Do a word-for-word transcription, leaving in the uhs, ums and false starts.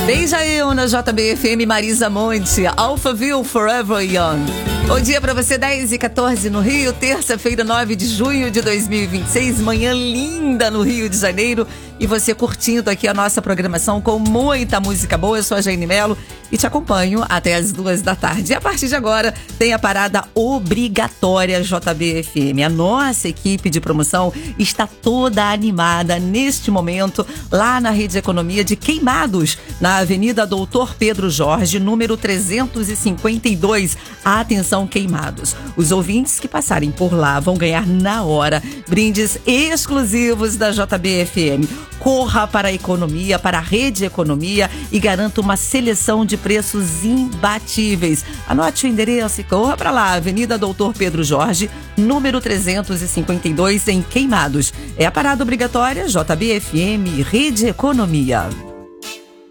Beija eu na J B F M, Marisa Monte, Alphaville Forever Young. Bom dia pra você, dez e quatorze no Rio, terça-feira, nove de junho de dois mil e vinte e seis, manhã linda no Rio de Janeiro. E você curtindo aqui a nossa programação com muita música boa. Eu sou a Jane Mello e te acompanho até as duas da tarde. E a partir de agora tem a parada obrigatória J B F M. A nossa equipe de promoção está toda animada neste momento lá na Rede Economia de Queimados, na Avenida Doutor Pedro Jorge, número trezentos e cinquenta e dois. Atenção, Queimados. Os ouvintes que passarem por lá vão ganhar na hora brindes exclusivos da J B F M. Corra para a economia, para a Rede Economia e garanta uma seleção de preços imbatíveis. Anote o endereço e corra para lá, Avenida Doutor Pedro Jorge, número trezentos e cinquenta e dois, em Queimados. É a parada obrigatória J B F M Rede Economia.